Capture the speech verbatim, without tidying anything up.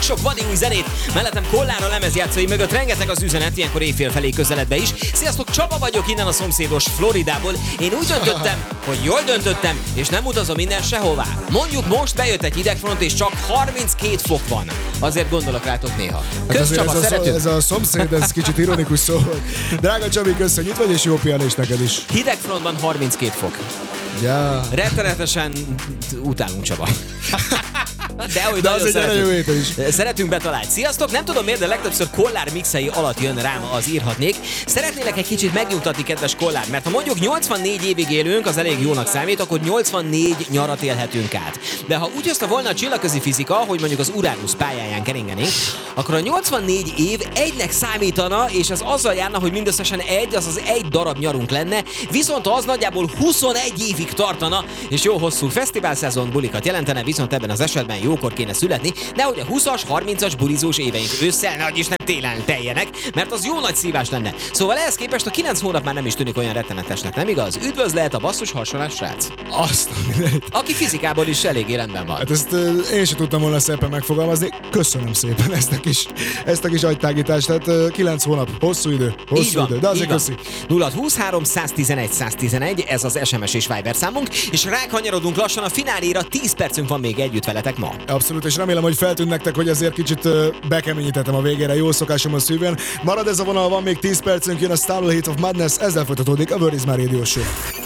sok vadingú zenét, mellettem Kollár a lemezjátszói mögött, rengeteg az üzenet, ilyenkor éjfél felé közeled be is. Sziasztok, Csaba vagyok innen a szomszédos Floridából. Én úgy döntöttem, hogy jól döntöttem, és nem utazom innen sehová. Mondjuk most bejött egy hidegfront, és csak harminckét fok van. Azért gondolok rátok néha. Kösz, Csaba, ez, szeretünk. a, ez a szomszéd, ez kicsit ironikus szó. Drága Csabi, köszönjük, itt vagy, és jó pihenést neked is. Hidegfrontban harminckét fok. Ja. Rettenetesen utálunk, Csaba. De, hogy de az egy erejű is. Szeretünk betalálni. Sziasztok! Nem tudom miért, de legtöbbször Kollár mixei alatt jön rám az írhatnék. Szeretnélek egy kicsit megnyugtatni, kedves Kollár, mert ha mondjuk nyolcvannégy évig élünk, az elég jónak számít, akkor nyolcvannégy nyarat élhetünk át. De ha úgy hozta volna a csillagközi fizika, hogy mondjuk az Uránusz pályáján kerengenénk, akkor a nyolcvannégy év egynek számítana, és ez azzal járna, hogy mindösszesen egy, azaz egy darab nyarunk lenne, viszont az nagyjából huszonegy évig tartana, és jó hosszú fesztiválszezon bulikat jelentene, viszont ebben az esetben jókor kéne születni, nehogy a huszas, harmincas bulizós éveink ősszel, nagy is nem télen teljenek, mert az jó nagy szívás lenne. Szóval ehhez képest a kilenc hónap már nem is tűnik olyan rettenetesnek, nem igaz? Üdvözlet a basszus hasonlás srác. Azt, aki fizikából is elég rendben van. Hát ezt uh, én sem tudtam volna szépen megfogalmazni. Köszönöm szépen ezt a kis, ezt a kis agytágítást. Tehát uh, kilenc hónap, hosszú idő, hosszú van, idő, de azért köszi. nulla huszonhárom száztizenegy száztizenegy, ez az es em es és Viber számunk, és rákanyarodunk lassan a fináléra, tíz percünk van még együtt veletek ma. Abszolút, és remélem, hogy feltűnt nektek, hogy azért kicsit uh, bekeményítettem a végére, jó szokásom a szívén. Marad ez a vonal, van még tíz percünk, jön a Stable Hit of Madness, ezzel folytatódik a Word is My Radio Show.